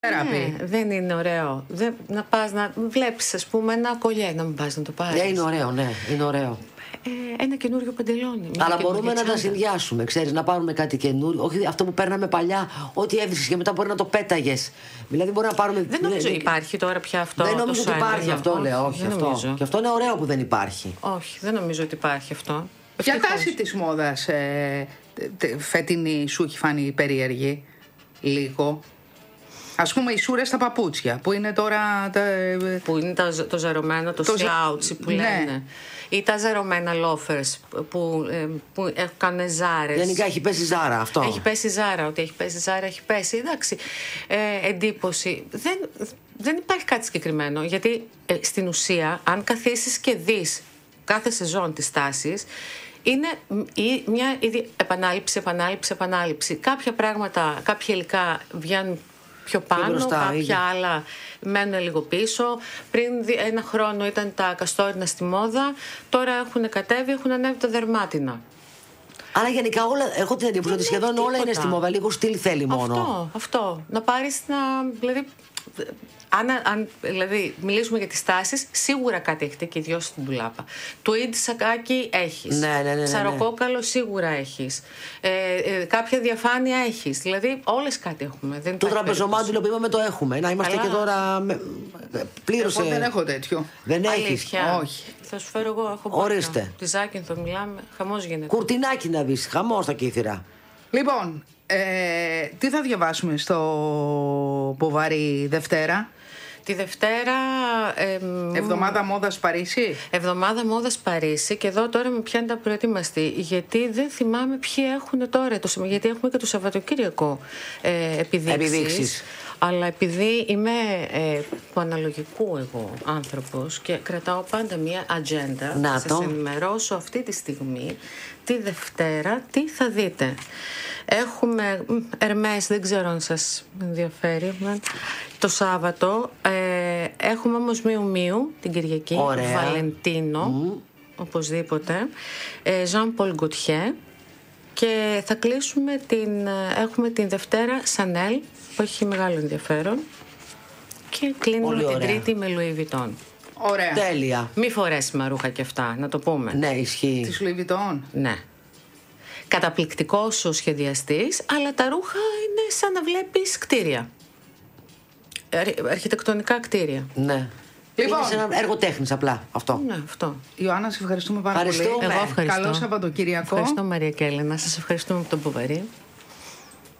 Ναι, δεν είναι ωραίο. Να πας να βλέπεις, ας πούμε, ένα κολλιέ, να μην πας να το πάρεις. Είναι ωραίο, ναι, είναι ωραίο. Ένα καινούριο παντελόνι. Αλλά μπορούμε να τα συνδυάσουμε, ξέρεις, να πάρουμε κάτι καινούριο. Όχι αυτό που παίρναμε παλιά, ό,τι έβρισκες και μετά μπορεί να το πέταγες. Δηλαδή μπορεί να πάρουμε. Δεν νομίζω υπάρχει τώρα πια αυτό. Δεν νομίζω ότι υπάρχει αυτό, λέω. Όχι, αυτό. Νομίζω. Και αυτό είναι ωραίο που δεν υπάρχει. Όχι, δεν νομίζω ότι υπάρχει αυτό. Ποια τάση της μόδας φετινή σου έχει φανεί περίεργη, λίγο? Ας πούμε οι σούρες στα παπούτσια που είναι τώρα. Που είναι το ζαρωμένο, το σλάουτσι που λένε. Ή τα ζαρωμένα loafers που έχουν ζάρες. Γενικά έχει πέσει ζάρα αυτό. Έχει πέσει ζάρα. Ότι έχει πέσει ζάρα, έχει πέσει. Εντάξει. Εντύπωση. Δεν υπάρχει κάτι συγκεκριμένο. Γιατί στην ουσία, αν καθίσεις και δεις κάθε σεζόν τις τάσεις, είναι μια επανάληψη. Κάποια πράγματα, κάποια υλικά βγαίνουν πιο πάνω, κάποια άλλα μένουν λίγο πίσω. Πριν ένα χρόνο ήταν τα καστόρινα στη μόδα, τώρα έχουν κατέβει, έχουν ανέβει τα δερμάτινα. Αλλά γενικά όλα, έχω την εντύπωση ότι σχεδόν όλα είναι στη μόδα, λίγο στυλ θέλει μόνο. Αυτό. Να πάρεις δηλαδή, αν δηλαδή μιλήσουμε για τις τάσεις, σίγουρα κάτι έχετε και δυο στην ντουλάπα. Tweed σακάκι έχεις. Ναι. Ψαροκόκαλο σίγουρα έχεις. Κάποια διαφάνεια έχεις. Δηλαδή όλες κάτι έχουμε. Το τραπεζομάντιλο που είπαμε το έχουμε. Να είμαστε και τώρα πλήρωσε. Εγώ δεν έχω τέτοιο. Δεν έχεις? Όχι. Θα σου φέρω εγώ. Έχω ορίστε. Τη Ζάκυνθο μιλάμε. Χαμός γίνεται. Κουρτινάκι να δεις. Χαμός στα κύθυρα. Λοιπόν, τι θα διαβάσουμε στο Μποβάρι Δευτέρα? Τη Δευτέρα. Εβδομάδα μόδας Παρίσι. Εβδομάδα μόδας Παρίσι. Και εδώ τώρα με πιάνει τα προετοιμαστή. Γιατί δεν θυμάμαι ποιοι έχουν τώρα. Γιατί έχουμε και το Σαββατοκύριακο επιδείξεις. Αλλά επειδή είμαι του αναλογικού εγώ άνθρωπος και κρατάω πάντα μια ατζέντα, θα σας ενημερώσω αυτή τη στιγμή τη Δευτέρα τι θα δείτε. Έχουμε Ερμές, δεν ξέρω αν σας ενδιαφέρει. Το Σάββατο έχουμε όμως Μιου την Κυριακή. Ωραία. Βαλεντίνο, οπωσδήποτε. Ζαν Πολ Γκοτιέ. Και θα κλείσουμε έχουμε την Δευτέρα Σανέλ, που έχει μεγάλο ενδιαφέρον. Και κλείνουμε την Τρίτη με Λουί Βιτόν. Ωραία. Τέλεια. Μη φορέσουμε ρούχα και αυτά, να το πούμε. Ναι, ισχύει. Της Λουί Βιτόν. Ναι. Καταπληκτικός ο σχεδιαστής, αλλά τα ρούχα είναι σαν να βλέπεις κτίρια. Αρχιτεκτονικά κτίρια. Ναι. Λοιπόν, είναι σε ένα έργο τέχνης απλά αυτό. Ναι, αυτό. Ιωάννα, σε ευχαριστούμε πάρα πολύ. Εγώ ευχαριστώ. Καλό Σαββατοκύριακο. Ευχαριστώ, Μαρία και Έλενα. Σας ευχαριστούμε από τον Μποβαρί.